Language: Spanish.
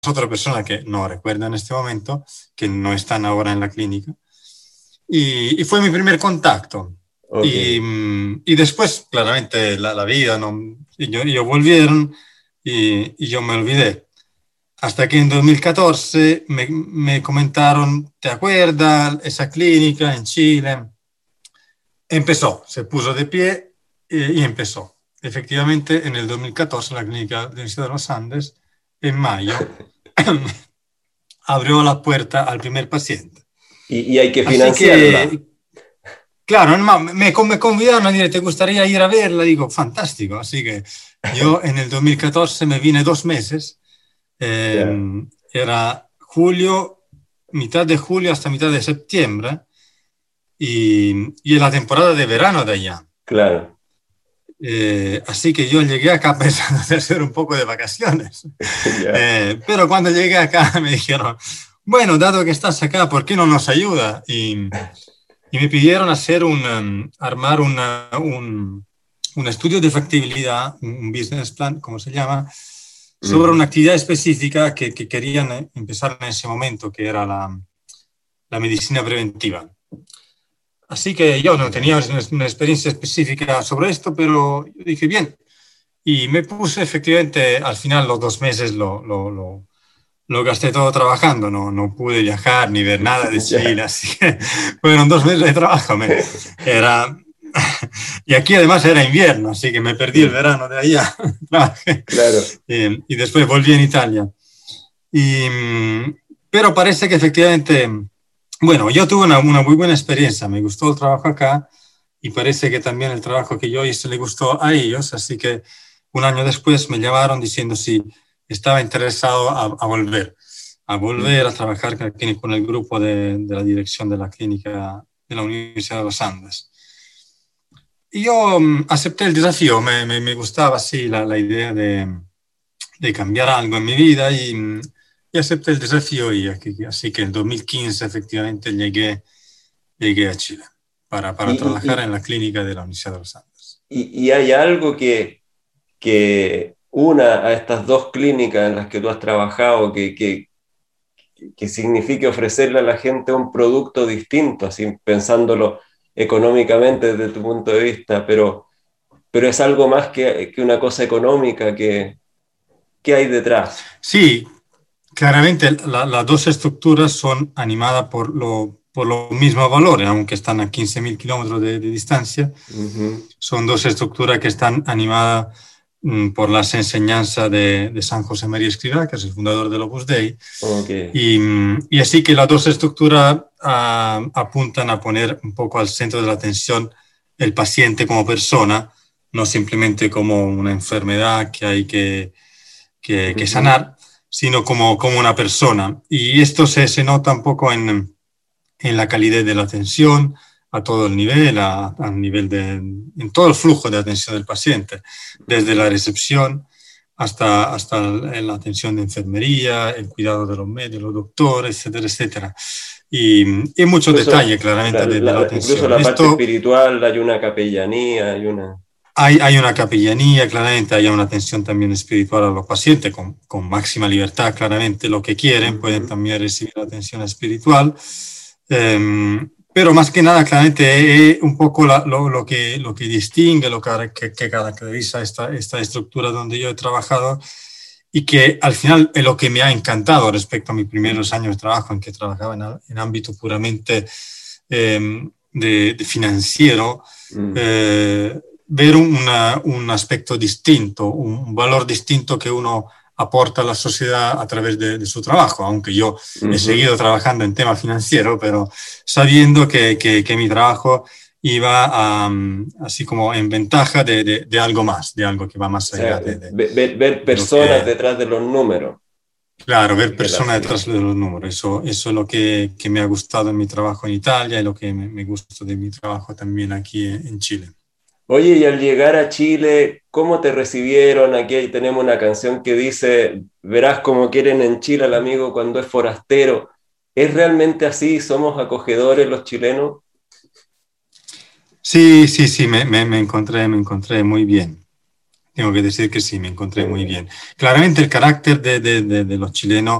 otra persona que no recuerdo en este momento, que no están ahora en la clínica. Y fue mi primer contacto. Ok. Y después, claramente, la vida, ¿no? Ellos volvieron y yo me olvidé. Hasta que en 2014 me comentaron, ¿te acuerdas? Esa clínica en Chile. Empezó, se puso de pie y empezó. Efectivamente, en el 2014 la clínica de la Universidad de los Andes, en mayo, abrió la puerta al primer paciente. Y hay que Así financiarla. que, claro, me convidaron a decir, ¿te gustaría ir a verla? Digo, fantástico. Así que yo en el 2014 me vine 2 meses. eh, Ya, Era julio, mitad de julio hasta mitad de septiembre y la temporada de verano de allá. claro. Así que yo llegué acá pensando en hacer un poco de vacaciones. Ya. Pero cuando llegué acá me dijeron, bueno, dado que estás acá, ¿por qué no nos ayuda? Y me pidieron hacer armar un estudio de factibilidad, un business plan, como se llama, sobre Ujú. una actividad específica que querían empezar en ese momento, que era la medicina preventiva. Así que yo no tenía una experiencia específica sobre esto, pero yo dije, bien, y me puse efectivamente, al final los 2 meses lo gasté todo trabajando, no pude viajar ni ver nada de Chile, Ya. así que fueron 2 meses de trabajo. Era, y aquí además era invierno, así que me perdí el Sí, verano de allá. claro. Y después volví en Italia. Y, pero parece que efectivamente, bueno, yo tuve una muy buena experiencia, me gustó el trabajo acá y parece que también el trabajo que yo hice le gustó a ellos, así que un año después me llamaron diciendo si estaba interesado a volver a trabajar con el grupo de la dirección de la clínica de la Universidad de los Andes. Y yo acepté el desafío, me gustaba así la idea de cambiar algo en mi vida y acepté el desafío y así que en 2015 efectivamente llegué a Chile Y, para trabajar y, en la clínica de la Universidad de los Andes. y hay algo que una a estas dos clínicas en las que tú has trabajado, que signifique ofrecerle a la gente un producto distinto, así pensándolo económicamente desde tu punto de vista, pero es algo más que una cosa económica que hay detrás. Sí, claramente las dos estructuras son animadas por los mismos valores, aunque están a 15.000 kilómetros de distancia. Ujú. Son dos estructuras que están animadas por las enseñanzas de San José María Escrivá, que es el fundador del Opus Dei. Ok. Y así que las dos estructuras apuntan a poner un poco al centro de la atención el paciente como persona, no simplemente como una enfermedad que hay que Ujú. sanar, sino como una persona. Y esto se nota un poco en la calidad de la atención a todo el nivel, a nivel en todo el flujo de atención del paciente, desde la recepción hasta la atención de enfermería, el cuidado de los médicos, los doctores, etcétera, etcétera. Y muchos Incluso, detalles claramente de la incluso atención. la parte Esto espiritual, hay una capellanía, hay una... hay una capellanía, claramente hay una atención también espiritual a los pacientes con máxima libertad, claramente lo que quieren, pueden Ujú. también recibir atención espiritual. Pero más que nada, claramente, es un poco lo que distingue, que caracteriza esta estructura donde yo he trabajado y que al final es lo que me ha encantado respecto a mis primeros años de trabajo, en que trabajaba en ámbito puramente de financiero. Mm. eh, Ver un aspecto distinto, un valor distinto que uno aporta a la sociedad a través de su trabajo, aunque yo he Ujú. seguido trabajando en tema financiero, pero sabiendo que mi trabajo iba así como en ventaja de algo más, de algo que va O más sea, allá ver de lo personas que, detrás de los números, claro, ver que es la personas detrás ciencia. de los números. Eso es lo que me ha gustado en mi trabajo en Italia y lo que me gusta de mi trabajo también aquí en Chile. Oye, y al llegar a Chile, ¿cómo te recibieron? Aquí tenemos una canción que dice, verás cómo quieren en Chile al amigo cuando es forastero. ¿Es realmente así? ¿Somos acogedores los chilenos? Sí, sí, sí, me encontré muy bien. tengo que decir que sí, me encontré muy bien. Claramente el carácter de los chilenos